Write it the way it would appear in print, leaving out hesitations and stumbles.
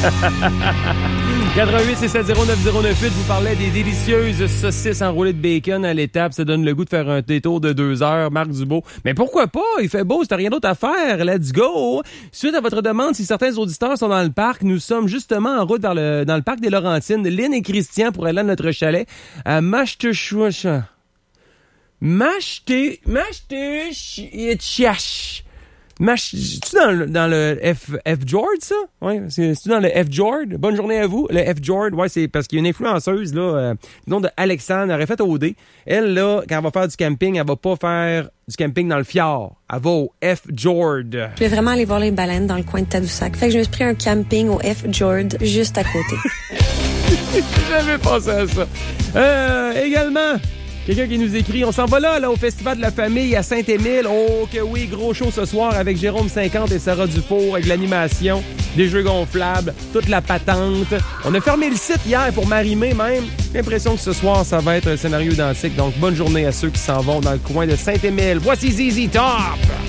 88 670 9098, vous parlais des délicieuses saucisses enroulées de bacon à l'étape. Ça donne le goût de faire un détour de 2 heures. Marc Dubeau. Mais pourquoi pas? Il fait beau, c'est rien d'autre à faire. Let's go! Suite à votre demande, si certains auditeurs sont dans le parc, nous sommes justement en route dans le parc des Laurentides. Lynn et Christian pour aller à notre chalet à Machtechouacha. C'est-tu dans le F Jord, ça? Oui, c'est-tu dans le F Jord? Bonne journée à vous. Le F Jord, ouais, c'est parce qu'il y a une influenceuse, là, le nom de Alexandre, elle aurait fait OD. Elle, là, quand elle va faire du camping, elle va pas faire du camping dans le fjord. Elle va au F Jord. Je vais vraiment aller voir les baleines dans le coin de Tadoussac. Fait que je me suis pris un camping au F Jord, juste à côté. J'ai jamais pensé à ça. Également... Quelqu'un qui nous écrit, on s'en va là, au Festival de la Famille à Saint-Émile. Oh que oui, gros show ce soir avec Jérôme 50 et Sarah Dufour, avec l'animation, des jeux gonflables, toute la patente. On a fermé le site hier pour m'arrimer même. J'ai l'impression que ce soir, ça va être un scénario identique. Donc, bonne journée à ceux qui s'en vont dans le coin de Saint-Émile. Voici ZZ Top!